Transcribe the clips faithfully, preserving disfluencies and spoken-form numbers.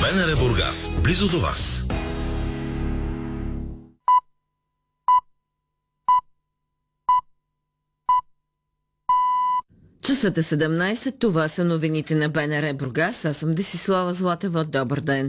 БНР Бургас, близо до вас. Часът е седемнайсет, това са новините на БНР Бургас. Аз съм Десислава Златева. Добър ден!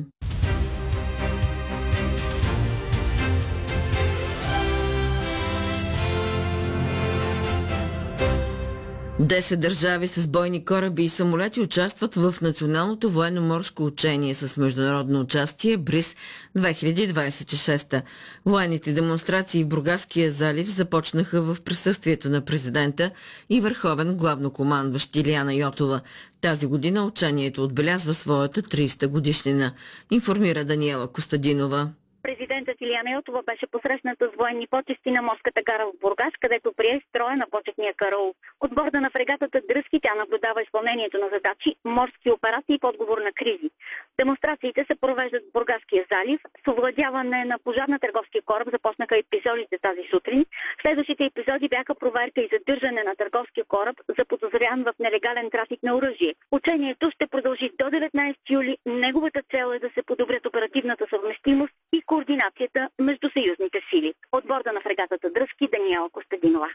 Десет държави с бойни кораби и самолети участват в националното военно-морско учение с международно участие Бриз две хиляди двайсет и шеста. Военните демонстрации в Бургаския залив започнаха в присъствието на президента и върховен главнокомандващ Илияна Йотова. Тази година учението отбелязва своята трийсета годишнина, информира Даниела Костадинова. Президентът Илияна Йотова беше посрещната с военни почести на морската гара в Бургас, където прие строя на почетния караул. От борда на фрегатата Дръзки тя наблюдава изпълнението на задачи, морски операции и подговор на кризи. Демонстрациите се провеждат в Бургаския залив. С овладяване на пожар на търговския кораб започнаха епизодите тази сутрин. Следващите епизоди бяха проверка и задържане на търговския кораб, заподозрян в нелегален трафик на оръжие. Учението ще продължи до деветнайсети юли. Неговата цел е да се подобрят оперативната съвместимост и координацията между съюзните сили. От борда на фрегатата Дръзки, Даниела Костадинова.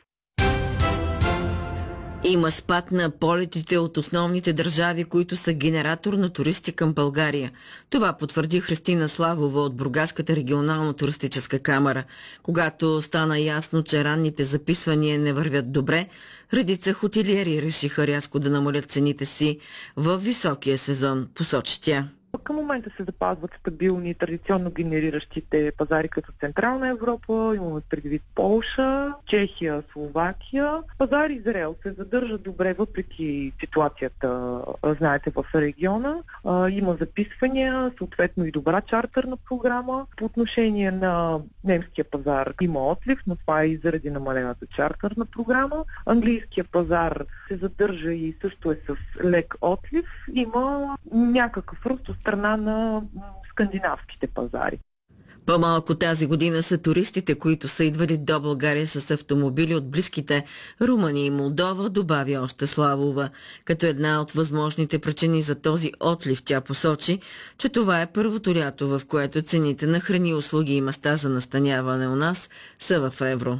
Има спад на полетите от основните държави, които са генератор на туристи към България. Това потвърди Христина Славова от Бургаската регионална туристическа камара. Когато стана ясно, че ранните записвания не вървят добре, редица хотелиери решиха рязко да намалят цените си в високия сезон, посочи тя. Към момента се запазват стабилни, традиционно генериращите пазари като Централна Европа, имаме предвид Полша, Чехия, Словакия. Пазар Израел се задържа добре, въпреки ситуацията, знаете, в региона. Има записвания, съответно и добра чартерна програма. По отношение на немския пазар има отлив, но това е и заради намалената чартерна програма. Английския пазар се задържа и също е с лек отлив. Има някакъв ръст от страна на скандинавските пазари. По-малко тази година са туристите, които са идвали до България с автомобили от близките Румъния и Молдова, добави още Славова. Като една от възможните причини за този отлив тя посочи, че това е първото лято, в което цените на храни, услуги и места за настаняване у нас са в евро.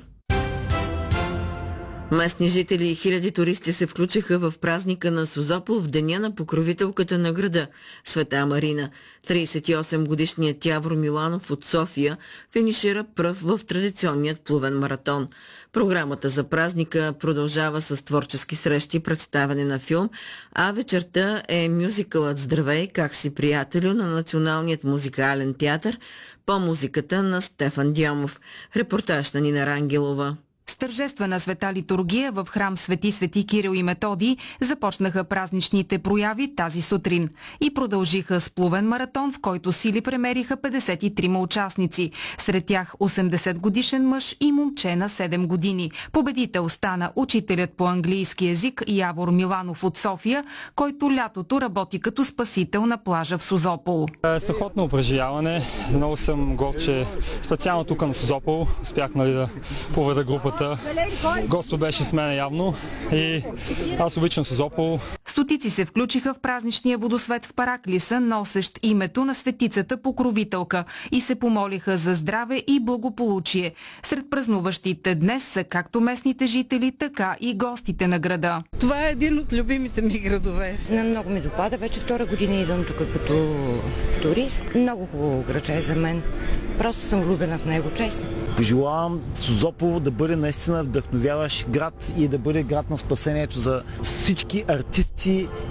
Местни жители и хиляди туристи се включиха в празника на Созопол в деня на покровителката на града Света Марина. трийсет и осем годишният Явор Миланов от София финишира пръв в традиционният плувен маратон. Програмата за празника продължава с творчески срещи, представяне на филм, а вечерта е мюзикълът "Здравей, как си, приятелю" на Националният музикален театър по музиката на Стефан Дьомов. Репортаж на Нина Рангелова. С тържествена света литургия в храм Свети Свети Кирил и Методий започнаха празничните прояви тази сутрин и продължиха с плувен маратон, в който сили премериха петдесет и трима участници. Сред тях осемдесет годишен мъж и момче на седем години. Победител стана учителят по английски език Явор Миланов от София, който лятото работи като спасител на плажа в Созопол. Страхотно преживяване. Много съм горд, че специално тук на Созопол успях, нали, да поведа групата. Господ беше с мен явно и аз обичам Созопол. Стотици се включиха в празничния водосвет в Параклиса, носещ името на светицата покровителка, и се помолиха за здраве и благополучие. Сред празнуващите днес са както местните жители, така и гостите на града. Това е един от любимите ми градове. На много ми допада. Вече втора година идвам тук като турист. Много хубаво градче е за мен. Просто съм влюбена в него, честно. Пожелавам Созопол да бъде наистина вдъхновяващ град и да бъде град на спасението за всички артисти